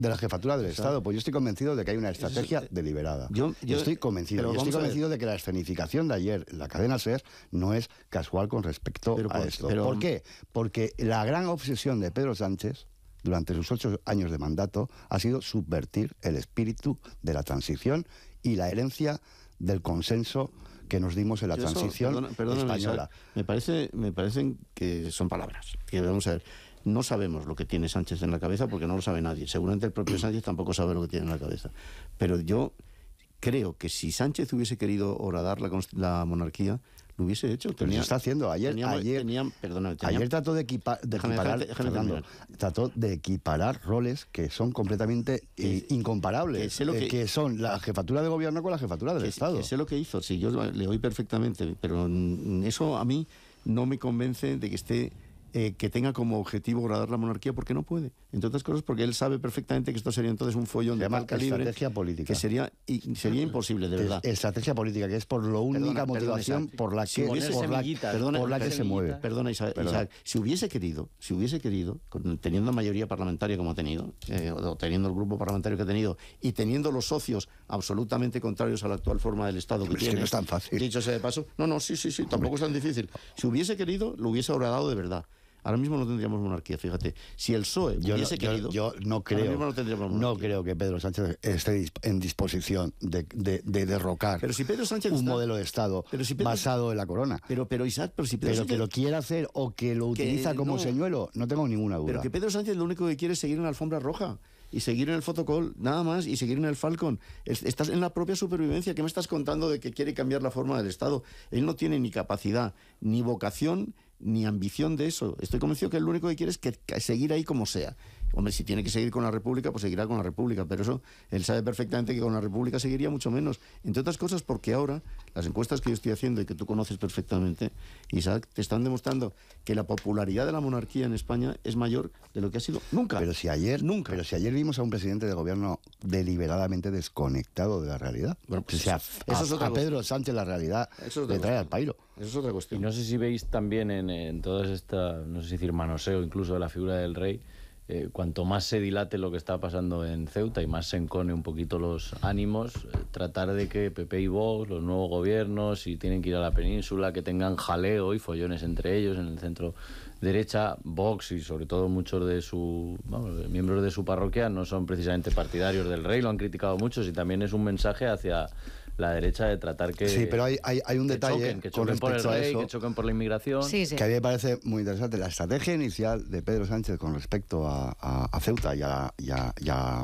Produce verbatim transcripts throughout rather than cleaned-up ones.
De la jefatura del o sea, Estado, pues yo estoy convencido de que hay una estrategia es, deliberada. Yo, yo estoy convencido. Yo estoy convencido de que la escenificación de ayer en la cadena SER no es casual con respecto pero, a pues, esto. Pero, ¿Por qué? Porque la gran obsesión de Pedro Sánchez durante sus ocho años de mandato ha sido subvertir el espíritu de la transición y la herencia del consenso que nos dimos en la eso, transición perdona, perdona, española. Me parece, me parecen que son palabras. Que vamos a ver. No sabemos lo que tiene Sánchez en la cabeza porque no lo sabe nadie. Seguramente el propio Sánchez tampoco sabe lo que tiene en la cabeza. Pero yo creo que si Sánchez hubiese querido horadar la, la monarquía, lo hubiese hecho. Tenía, lo está haciendo. Ayer, tenía, ayer, tenía, perdona, tenía, ayer trató de, equipa, de déjame, equiparar, déjame, déjame Fernando, trató de equiparar roles que son completamente eh, incomparables, que, sé lo que, eh, que son la jefatura de gobierno con la jefatura del que, Estado. Que sé lo que hizo, sí, yo le oí perfectamente, pero eso a mí no me convence de que esté... Eh, que tenga como objetivo horadar la monarquía porque no puede, entre otras cosas porque él sabe perfectamente que esto sería entonces un follón de tal calibre estrategia política que sería, y sería imposible de verdad. Estrategia política que es por lo única perdona, motivación perdona, por la que, si hubiese, por la, perdona, por la que se mueve. Perdona Isaac, perdona. Isaac, si hubiese querido, si hubiese querido, teniendo mayoría parlamentaria como ha tenido, eh, o teniendo el grupo parlamentario que ha tenido y teniendo los socios absolutamente contrarios a la actual forma del Estado que es tiene, que no es tan fácil. Dicho sea de paso, no, no, sí, sí, sí, tampoco es tan difícil. Si hubiese querido, lo hubiese horadado de verdad. Ahora mismo no tendríamos monarquía, fíjate. Si el P S O E yo hubiese no, querido... Yo, yo no creo no, no creo que Pedro Sánchez esté en disposición de, de, de derrocar pero si Pedro Sánchez un está, modelo de Estado pero si Pedro, basado en la corona. Pero, pero Isaac, pero si Pedro pero Sánchez, que lo quiera hacer o que lo que utiliza como no, señuelo, no tengo ninguna duda. Pero que Pedro Sánchez lo único que quiere es seguir en la alfombra roja y seguir en el fotocall, nada más, y seguir en el Falcon. Estás en la propia supervivencia. ¿Qué me estás contando de que quiere cambiar la forma del Estado? Él no tiene ni capacidad, ni vocación, ni ambición de eso. Estoy convencido que lo único que quiere es que, que seguir ahí como sea. Hombre, si tiene que seguir con la República, pues seguirá con la República, pero eso, él sabe perfectamente que con la República seguiría mucho menos. Entre otras cosas porque ahora, las encuestas que yo estoy haciendo y que tú conoces perfectamente, Isaac, te están demostrando que la popularidad de la monarquía en España es mayor de lo que ha sido nunca. Pero si ayer, nunca. Pero si ayer vimos a un presidente de gobierno deliberadamente desconectado de la realidad. Bueno, pues o sea, eso, a, eso es otra a Pedro Sánchez la realidad le trae al pairo. Eso es otra cuestión. Y no sé si veis también en, en todas estas, no sé si decir manoseo incluso de la figura del rey, Eh, cuanto más se dilate lo que está pasando en Ceuta y más se encone un poquito los ánimos, eh, tratar de que P P y Vox, los nuevos gobiernos, si tienen que ir a la península, que tengan jaleo y follones entre ellos en el centro derecha. Vox y sobre todo muchos de sus bueno, miembros de su parroquia no son precisamente partidarios del rey, lo han criticado muchos y también es un mensaje hacia la derecha de tratar que sí, pero hay, hay, hay un que detalle choquen, que choquen por el rey, eso, que choquen por la inmigración. Sí, sí. Que a mí me parece muy interesante. La estrategia inicial de Pedro Sánchez con respecto a, a, a Ceuta y a, y, a, y, a,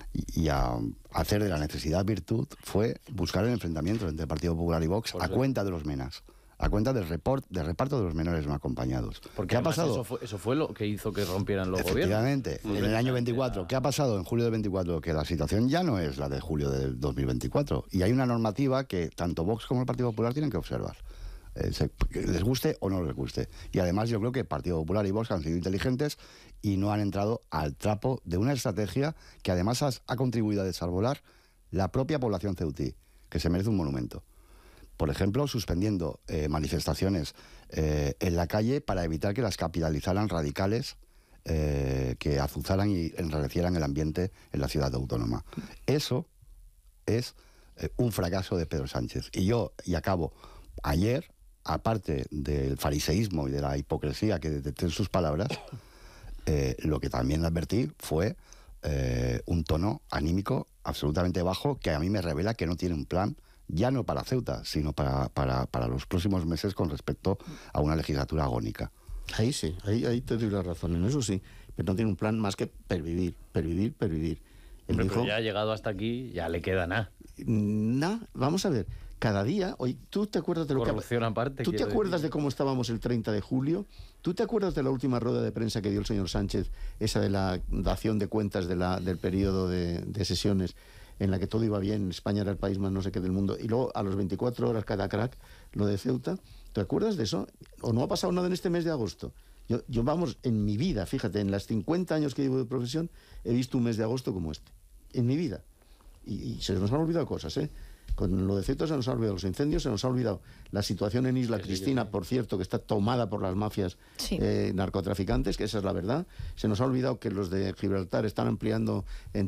y a hacer de la necesidad virtud fue buscar el enfrentamiento entre el Partido Popular y Vox por a ser. cuenta de los menas. A cuenta del, report, del reparto de los menores no acompañados. Porque ¿qué ha pasado? Eso fue, eso fue lo que hizo que rompieran los gobiernos. Efectivamente, en el año veinticuatro. ¿Qué ha pasado en julio del veinticuatro? Que la situación ya no es la de julio del dos mil veinticuatro. Y hay una normativa que tanto Vox como el Partido Popular tienen que observar. Eh, se, que les guste o no les guste. Y además yo creo que el Partido Popular y Vox han sido inteligentes y no han entrado al trapo de una estrategia que además ha, ha contribuido a desarbolar la propia población ceutí, que se merece un monumento. Por ejemplo, suspendiendo eh, manifestaciones eh, en la calle para evitar que las capitalizaran radicales eh, que azuzaran y enrarecieran el ambiente en la ciudad autónoma. Eso es eh, un fracaso de Pedro Sánchez. Y yo, y acabo, ayer, aparte del fariseísmo y de la hipocresía que detecté en sus palabras, eh, lo que también advertí fue eh, un tono anímico absolutamente bajo que a mí me revela que no tiene un plan ya no para Ceuta, sino para, para, para los próximos meses con respecto a una legislatura agónica. Ahí sí, ahí, ahí te doy la razón, en eso sí, pero no tiene un plan más que pervivir, pervivir, pervivir. Hombre, dijo, pero ya ha llegado hasta aquí, ya le queda nada. Nada, vamos a ver, cada día, hoy, ¿tú te acuerdas de lo Corrupción que... aparte, ¿Tú te acuerdas decir. de cómo estábamos el treinta de julio? ¿Tú te acuerdas de la última rueda de prensa que dio el señor Sánchez, esa de la dación de cuentas de la, del periodo de, de sesiones, en la que todo iba bien, España era el país más no sé qué del mundo, y luego a las veinticuatro horas cada crack, lo de Ceuta? ¿Te acuerdas de eso? ¿O no ha pasado nada en este mes de agosto? Yo, yo vamos, en mi vida, fíjate, en las cincuenta años que llevo de profesión, he visto un mes de agosto como este, en mi vida. Y, y se nos han olvidado cosas, ¿eh? Con lo de Ceuta se nos ha olvidado los incendios, se nos ha olvidado la situación en Isla sí, Cristina, sí, sí. por cierto, que está tomada por las mafias sí. eh, narcotraficantes, que esa es la verdad. Se nos ha olvidado que los de Gibraltar están ampliando en